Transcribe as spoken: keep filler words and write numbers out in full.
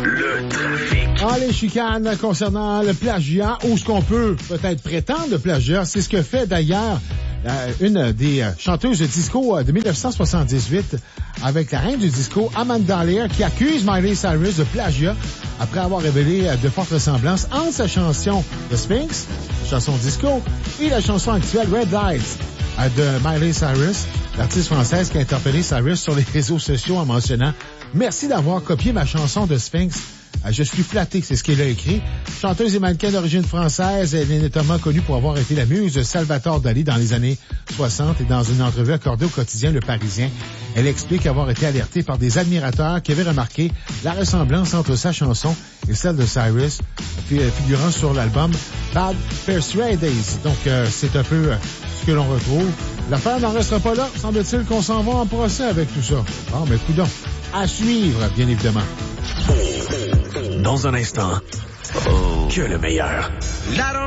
Le trafic. Ah, les chicanes concernant le plagiat, ou ce qu'on peut peut-être prétendre le plagiat, c'est ce que fait d'ailleurs euh, une des euh, chanteuses de disco de dix-neuf cent soixante-dix-huit avec la reine du disco, Amanda Lear, qui accuse Miley Cyrus de plagiat après avoir révélé euh, de fortes ressemblances entre sa chanson The Sphinx, chanson disco, et la chanson actuelle Red Lights euh, de Miley Cyrus, l'artiste française qui a interpellé Cyrus sur les réseaux sociaux en mentionnant « Merci d'avoir copié ma chanson de Sphinx. Je suis flatté », c'est ce qu'il a écrit. Chanteuse et mannequin d'origine française, elle est notamment connue pour avoir été la muse de Salvatore Dali dans les années soixante et dans une entrevue accordée au quotidien Le Parisien. Elle explique avoir été alertée par des admirateurs qui avaient remarqué la ressemblance entre sa chanson et celle de Cyrus, figurant sur l'album Bad Persuaded. Donc, euh, c'est un peu euh, ce que l'on retrouve. L'affaire n'en restera pas là. Semble-t-il qu'on s'en va en procès avec tout ça. Bon, mais coudonc. À suivre, bien évidemment. Dans un instant, oh, que le meilleur.